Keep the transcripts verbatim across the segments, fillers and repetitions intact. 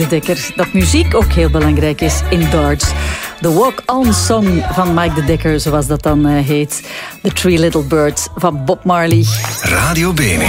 Dekker, dat muziek ook heel belangrijk is in darts. De Walk-On Song van Mike de Dekker, zoals dat dan uh, heet. The Three Little Birds van Bob Marley. Radio Bene.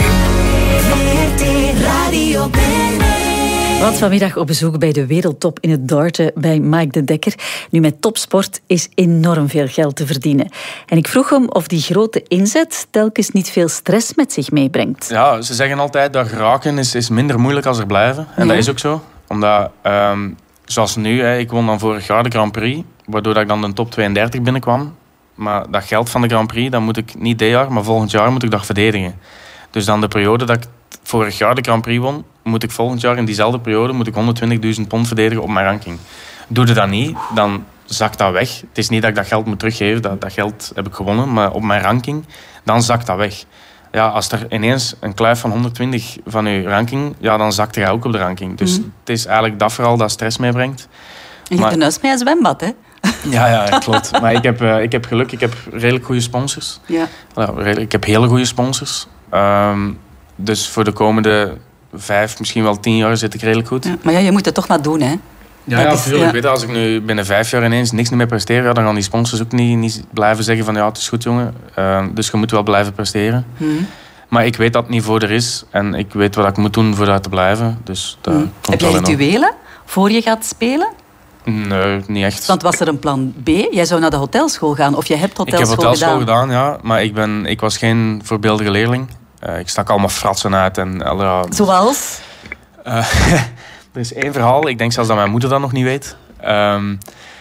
Radio Bene. Want vanmiddag op bezoek bij de wereldtop in het darten bij Mike de Dekker. Nu, met topsport is enorm veel geld te verdienen. En ik vroeg hem of die grote inzet telkens niet veel stress met zich meebrengt. Ja, ze zeggen altijd dat geraken is, is minder moeilijk als er blijven. En ja. Dat is ook zo. Omdat, um, zoals nu, hè, ik won dan vorig jaar de Grand Prix, waardoor dat ik dan de top tweeëndertig binnenkwam. Maar dat geld van de Grand Prix, dat moet ik niet dit jaar, maar volgend jaar moet ik dat verdedigen. Dus dan de periode dat ik vorig jaar de Grand Prix won, moet ik volgend jaar in diezelfde periode moet ik honderdtwintigduizend pond verdedigen op mijn ranking. Doe je dat niet, dan zakt dat weg. Het is niet dat ik dat geld moet teruggeven, dat, dat geld heb ik gewonnen, maar op mijn ranking, dan zakt dat weg. Ja, als er ineens een kluif van honderdtwintig van je ranking, ja, dan zakt hij ook op de ranking. Dus mm. het is eigenlijk dat vooral dat stress meebrengt. En je hebt een huis met een zwembad, hè? Ja, ja, klopt. Maar ik heb, uh, ik heb geluk, ik heb redelijk goede sponsors. Ja. Ja, redelijk, ik heb hele goede sponsors. Um, dus voor de komende vijf, misschien wel tien jaar zit ik redelijk goed. Ja, maar ja, je moet het toch maar doen, hè? Ja, ja, natuurlijk. Ja. Weet je, als ik nu binnen vijf jaar ineens niks meer presteer, ja, dan gaan die sponsors ook niet, niet blijven zeggen van ja, het is goed, jongen. Uh, dus je moet wel blijven presteren. Hmm. Maar ik weet dat het niveau er is en ik weet wat ik moet doen voor daar te blijven. Dus dat hmm. Heb jij rituelen voor je gaat spelen? Nee, niet echt. Want was er een plan B? Jij zou naar de hotelschool gaan of jij hebt hotelschool gedaan? Ik heb hotelschool gedaan, gedaan ja. Maar ik, ben, ik was geen voorbeeldige leerling. Uh, ik stak allemaal fratsen uit. En, uh, Zoals? Uh, er is één verhaal. Ik denk zelfs dat mijn moeder dat nog niet weet. Um,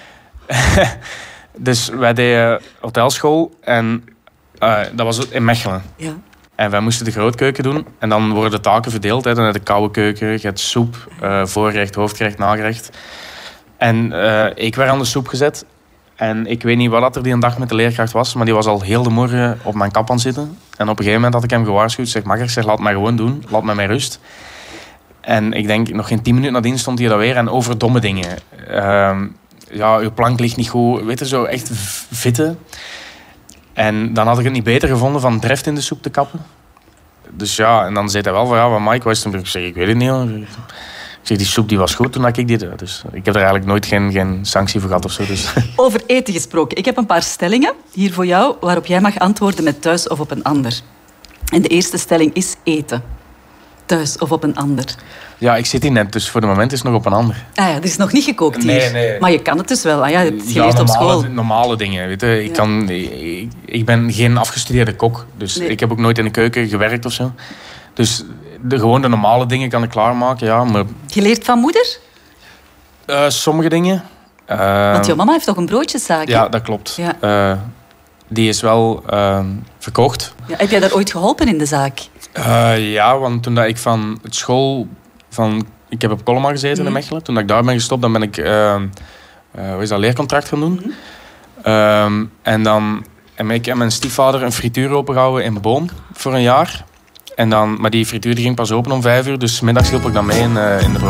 dus wij deden hotelschool en uh, dat was in Mechelen. Ja. En wij moesten de grootkeuken doen. En dan worden de taken verdeeld. Hè. Dan heb je de koude keuken, je hebt soep, uh, voorgerecht, hoofdgerecht, nagerecht. En uh, ik werd aan de soep gezet. En ik weet niet wat er die een dag met de leerkracht was, maar die was al heel de morgen op mijn kap aan het zitten. En op een gegeven moment had ik hem gewaarschuwd. Zeg, mag ik? Zeg, laat mij gewoon doen. Laat mij met rust. En ik denk, nog geen tien minuten nadien stond hij dat weer. En over domme dingen. Uh, ja, uw plank ligt niet goed. Weet je, zo echt vitten. En dan had ik het niet beter gevonden van dreft in de soep te kappen. Dus ja, en dan zei hij wel van, ja, van Mike Westenburg. Ik zeg, ik weet het niet hoor. Ik zeg, die soep die was goed toen ik die deed. Dus ik heb er eigenlijk nooit geen, geen sanctie voor gehad of zo. Dus. Over eten gesproken. Ik heb een paar stellingen hier voor jou, waarop jij mag antwoorden met thuis of op een ander. En de eerste stelling is eten. Thuis of op een ander. Ja, ik zit hier net, dus voor het moment is het nog op een ander. Ah ja, het is nog niet gekookt hier. Nee, nee. Maar je kan het dus wel. Ah ja, het is geleerd ja, normale, op school. Normale dingen, weet je. Ik, ja. kan, ik, ik ben geen afgestudeerde kok. Dus nee. Ik heb ook nooit in de keuken gewerkt of zo. Dus de, gewoon de normale dingen kan ik klaarmaken, ja. Maar... Geleerd van moeder? Uh, sommige dingen. Uh, Want jouw mama heeft toch een broodjeszaak? Ja, dat klopt. Ja. Uh, die is wel uh, verkocht. Ja, heb jij daar ooit geholpen in de zaak? Uh, ja, want toen dat ik van het school... Van, ik heb op Coloma gezeten mm. in Mechelen. Toen dat ik daar ben gestopt, dan ben ik uh, uh, hoe is dat, leercontract gaan doen. Mm. Um, en dan heb ik en mijn stiefvader een frituur opengehouden in mijn boom voor een jaar. En dan, maar die frituur die ging pas open om vijf uur, dus 's middags hielp ik dan mee in, uh, in de brood.